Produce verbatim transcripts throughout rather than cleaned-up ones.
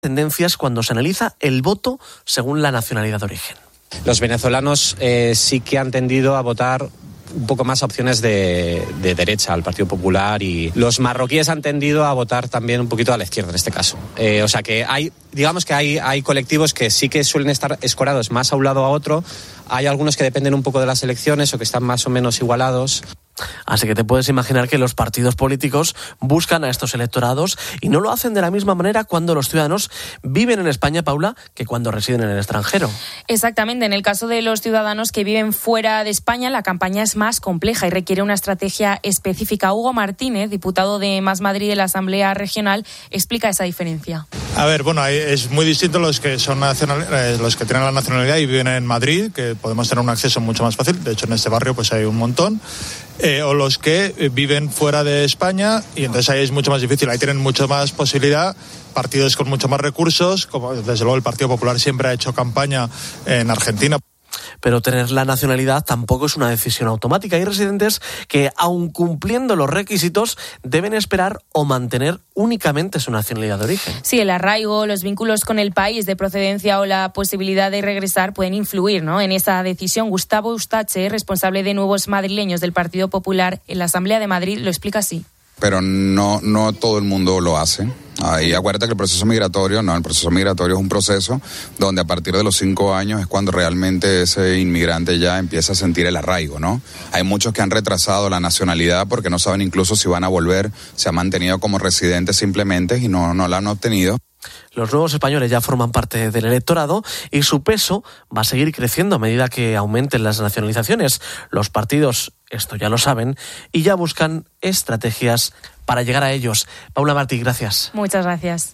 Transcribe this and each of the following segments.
tendencias cuando se analiza el voto según la nacionalidad de origen. Los venezolanos eh, sí que han tendido a votar un poco más a opciones de, de derecha, al Partido Popular, y los marroquíes han tendido a votar también un poquito a la izquierda en este caso. Eh, o sea que hay, digamos que hay, hay colectivos que sí que suelen estar escorados más a un lado o a otro. Hay algunos que dependen un poco de las elecciones o que están más o menos igualados. Así que te puedes imaginar que los partidos políticos buscan a estos electorados y no lo hacen de la misma manera cuando los ciudadanos viven en España, Paula, que cuando residen en el extranjero. Exactamente. En el caso de los ciudadanos que viven fuera de España, la campaña es más compleja y requiere una estrategia específica. Hugo Martínez, diputado de Más Madrid de la Asamblea Regional, explica esa diferencia. A ver, bueno, es muy distinto los que son nacional, eh, los que tienen la nacionalidad y viven en Madrid, que podemos tener un acceso mucho más fácil. De hecho, en este barrio pues hay un montón. Eh, o los que viven fuera de España y entonces ahí es mucho más difícil, ahí tienen mucho más posibilidad, partidos con mucho más recursos, como desde luego el Partido Popular siempre ha hecho campaña en Argentina. Pero tener la nacionalidad tampoco es una decisión automática. Hay residentes que, aun cumpliendo los requisitos, deben esperar o mantener únicamente su nacionalidad de origen. Sí, el arraigo, los vínculos con el país de procedencia o la posibilidad de regresar pueden influir, ¿no?, en esa decisión. Gustavo Eustache, responsable de Nuevos Madrileños del Partido Popular en la Asamblea de Madrid, lo explica así. Pero no, no todo el mundo lo hace. Ahí acuérdate que el proceso migratorio, no, el proceso migratorio es un proceso donde a partir de los cinco años es cuando realmente ese inmigrante ya empieza a sentir el arraigo, ¿no? Hay muchos que han retrasado la nacionalidad porque no saben incluso si van a volver, se han mantenido como residentes simplemente y no, no la han obtenido. Los nuevos españoles ya forman parte del electorado y su peso va a seguir creciendo a medida que aumenten las nacionalizaciones. Los partidos esto ya lo saben y ya buscan estrategias para llegar a ellos. Paula Martí, gracias. Muchas gracias.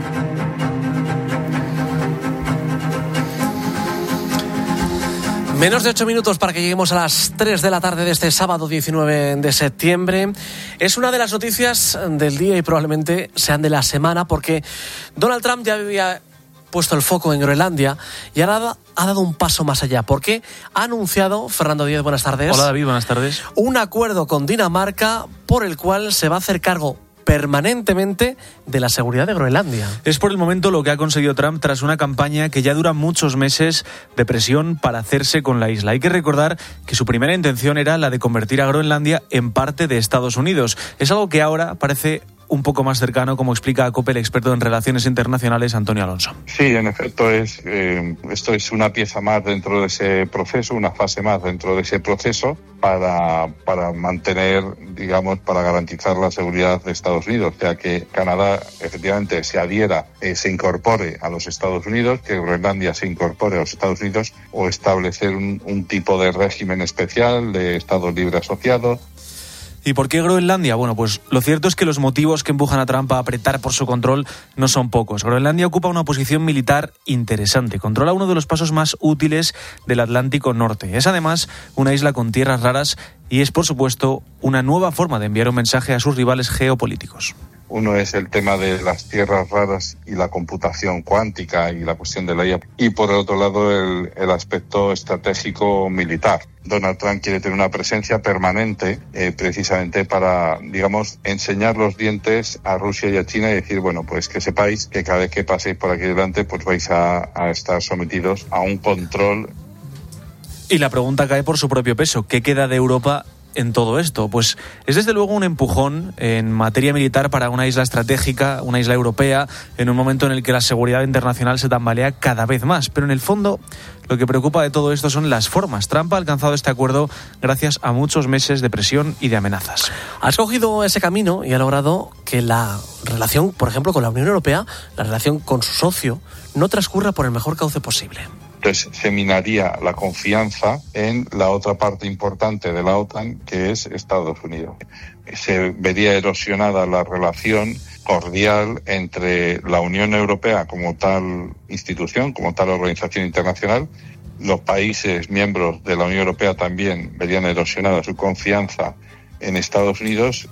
Menos de ocho minutos para que lleguemos a las tres de la tarde de este sábado diecinueve de septiembre. Es una de las noticias del día y probablemente sean de la semana porque Donald Trump ya había puesto el foco en Groenlandia y ahora ha dado un paso más allá porque ha anunciado, Fernando Díez, buenas tardes. Hola David, buenas tardes. Un acuerdo con Dinamarca por el cual se va a hacer cargo permanentemente de la seguridad de Groenlandia. Es por el momento lo que ha conseguido Trump tras una campaña que ya dura muchos meses de presión para hacerse con la isla. Hay que recordar que su primera intención era la de convertir a Groenlandia en parte de Estados Unidos. Es algo que ahora parece un poco más cercano, como explica a COPE el experto en relaciones internacionales Antonio Alonso. Sí, en efecto, es eh, esto es una pieza más dentro de ese proceso, una fase más dentro de ese proceso para, para mantener, digamos, para garantizar la seguridad de Estados Unidos, o sea que Canadá efectivamente se adhiera, eh, se incorpore a los Estados Unidos, que Groenlandia se incorpore a los Estados Unidos o establecer un, un tipo de régimen especial de Estado libre asociado. ¿Y por qué Groenlandia? Bueno, pues lo cierto es que los motivos que empujan a Trump a apretar por su control no son pocos. Groenlandia ocupa una posición militar interesante. Controla uno de los pasos más útiles del Atlántico Norte. Es además una isla con tierras raras y es, por supuesto, una nueva forma de enviar un mensaje a sus rivales geopolíticos. Uno es el tema de las tierras raras y la computación cuántica y la cuestión de la I A. Y por el otro lado, el, el aspecto estratégico militar. Donald Trump quiere tener una presencia permanente eh, precisamente para, digamos, enseñar los dientes a Rusia y a China y decir, bueno, pues que sepáis que cada vez que paséis por aquí delante, pues vais a, a estar sometidos a un control. Y la pregunta cae por su propio peso. ¿Qué queda de Europa en todo esto? Pues es desde luego un empujón en materia militar para una isla estratégica, una isla europea, en un momento en el que la seguridad internacional se tambalea cada vez más. Pero en el fondo, lo que preocupa de todo esto son las formas. Trump ha alcanzado este acuerdo gracias a muchos meses de presión y de amenazas. Ha escogido ese camino y ha logrado que la relación, por ejemplo, con la Unión Europea, la relación con su socio, no transcurra por el mejor cauce posible. Entonces se minaría la confianza en la otra parte importante de la OTAN, que es Estados Unidos. Se vería erosionada la relación cordial entre la Unión Europea como tal institución, como tal organización internacional. Los países miembros de la Unión Europea también verían erosionada su confianza en Estados Unidos.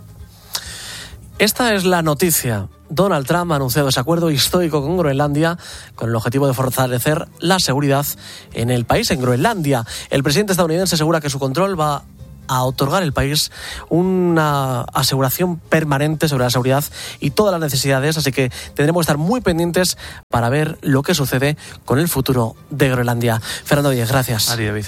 Esta es la noticia. Donald Trump ha anunciado ese acuerdo histórico con Groenlandia con el objetivo de fortalecer la seguridad en el país, en Groenlandia. El presidente estadounidense asegura que su control va a otorgar el país una aseguración permanente sobre la seguridad y todas las necesidades, así que tendremos que estar muy pendientes para ver lo que sucede con el futuro de Groenlandia. Fernando Díez, gracias. Ari, David.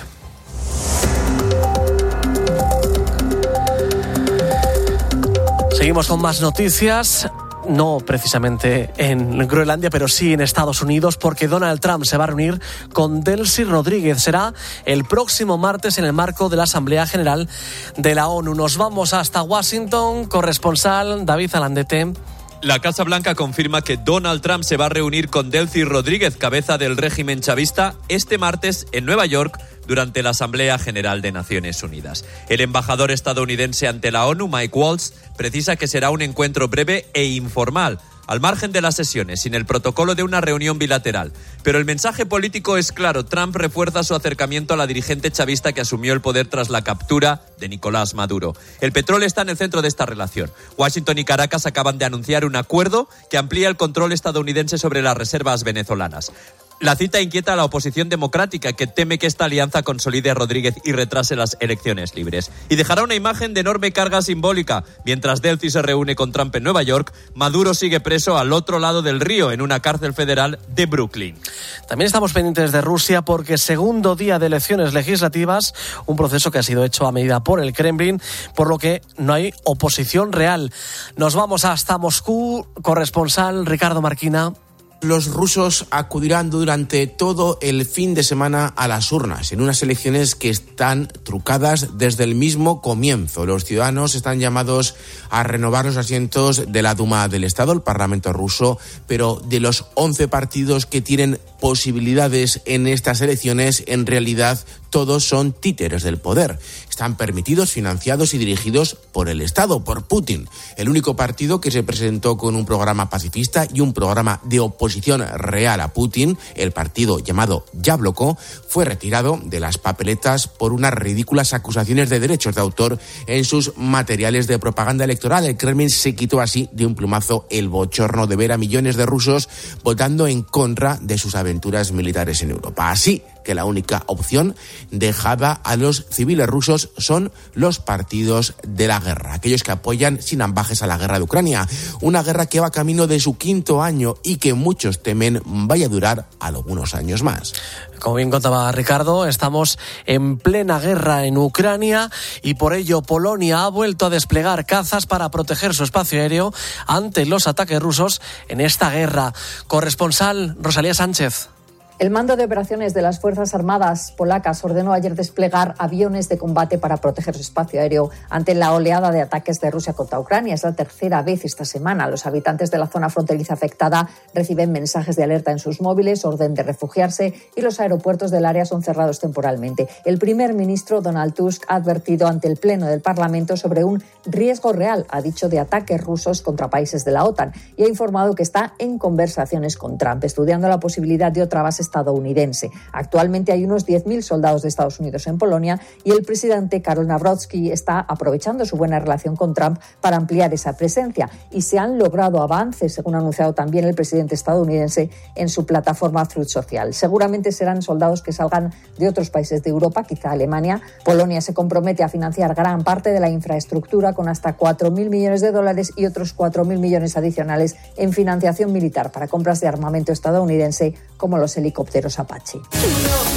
Seguimos con más noticias. No precisamente en Groenlandia, pero sí en Estados Unidos, porque Donald Trump se va a reunir con Delcy Rodríguez. Será el próximo martes en el marco de la Asamblea General de la ONU. Nos vamos hasta Washington, corresponsal David Alandete. La Casa Blanca confirma que Donald Trump se va a reunir con Delcy Rodríguez, cabeza del régimen chavista, este martes en Nueva York durante la Asamblea General de Naciones Unidas. El embajador estadounidense ante la ONU, Mike Waltz, precisa que será un encuentro breve e informal, al margen de las sesiones, sin el protocolo de una reunión bilateral. Pero el mensaje político es claro. Trump refuerza su acercamiento a la dirigente chavista que asumió el poder tras la captura de Nicolás Maduro. El petróleo está en el centro de esta relación. Washington y Caracas acaban de anunciar un acuerdo que amplía el control estadounidense sobre las reservas venezolanas. La cita inquieta a la oposición democrática, que teme que esta alianza consolide a Rodríguez y retrase las elecciones libres. Y dejará una imagen de enorme carga simbólica. Mientras Delcy se reúne con Trump en Nueva York, Maduro sigue preso al otro lado del río, en una cárcel federal de Brooklyn. También estamos pendientes de Rusia porque segundo día de elecciones legislativas, un proceso que ha sido hecho a medida por el Kremlin, por lo que no hay oposición real. Nos vamos hasta Moscú, corresponsal Ricardo Marquina. Los rusos acudirán durante todo el fin de semana a las urnas, en unas elecciones que están trucadas desde el mismo comienzo. Los ciudadanos están llamados a renovar los asientos de la Duma del Estado, el Parlamento ruso, pero de los once partidos que tienen posibilidades en estas elecciones, en realidad todos son títeres del poder. Están permitidos, financiados y dirigidos por el Estado, por Putin. El único partido que se presentó con un programa pacifista y un programa de oposición real a Putin, el partido llamado Yabloko, fue retirado de las papeletas por unas ridículas acusaciones de derechos de autor en sus materiales de propaganda electoral. El Kremlin se quitó así de un plumazo el bochorno de ver a millones de rusos votando en contra de sus aventuras militares en Europa. Así que la única opción dejada a los civiles rusos son los partidos de la guerra, aquellos que apoyan sin ambajes a la guerra de Ucrania, una guerra que va camino de su quinto año y que muchos temen vaya a durar algunos años más. Como bien contaba Ricardo, estamos en plena guerra en Ucrania y por ello Polonia ha vuelto a desplegar cazas para proteger su espacio aéreo ante los ataques rusos en esta guerra. Corresponsal Rosalía Sánchez. El mando de operaciones de las Fuerzas Armadas polacas ordenó ayer desplegar aviones de combate para proteger su espacio aéreo ante la oleada de ataques de Rusia contra Ucrania. Es la tercera vez esta semana. Los habitantes de la zona fronteriza afectada reciben mensajes de alerta en sus móviles, orden de refugiarse y los aeropuertos del área son cerrados temporalmente. El primer ministro Donald Tusk ha advertido ante el Pleno del Parlamento sobre un riesgo real, ha dicho, de ataques rusos contra países de la OTAN y ha informado que está en conversaciones con Trump, estudiando la posibilidad de otra base estadounidense. Actualmente hay unos diez mil soldados de Estados Unidos en Polonia y el presidente Karol Nawrocki está aprovechando su buena relación con Trump para ampliar esa presencia y se han logrado avances, según ha anunciado también el presidente estadounidense en su plataforma Truth Social. Seguramente serán soldados que salgan de otros países de Europa, quizá Alemania. Polonia se compromete a financiar gran parte de la infraestructura con hasta cuatro mil millones de dólares y otros cuatro mil millones adicionales en financiación militar para compras de armamento estadounidense como los helicópteros Apache.